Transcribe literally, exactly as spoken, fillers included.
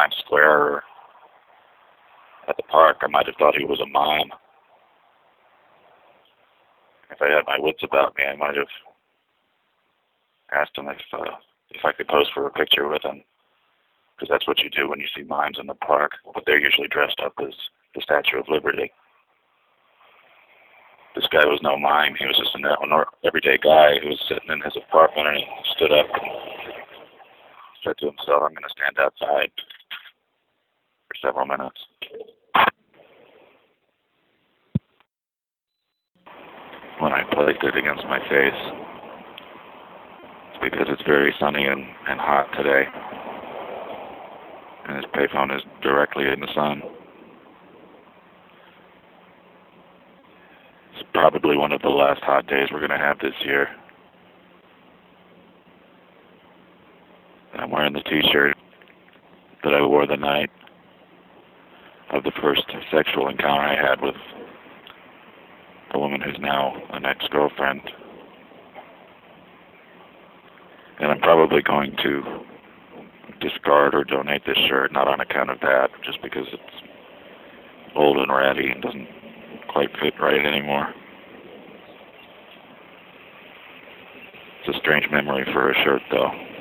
Times Square or at the park, I might have thought he was a mime. If I had my wits about me, I might have asked him if uh, if I could pose for a picture with him, because that's what you do when you see mimes in the park, but they're usually dressed up as the Statue of Liberty. This guy was no mime. He was just an everyday guy who was sitting in his apartment, and he stood up and said to himself, I'm going to stand outside for several minutes. When I placed it against my face, it's because it's very sunny and, and hot today, and his payphone is directly in the sun. It's probably one of the last hot days we're going to have this year. And I'm wearing the t-shirt that I wore the night of the first sexual encounter I had with a woman who's now an ex-girlfriend. And I'm probably going to discard or donate this shirt, not on account of that, just because it's old and ratty and doesn't quite fit right anymore. It's a strange memory for a shirt, though.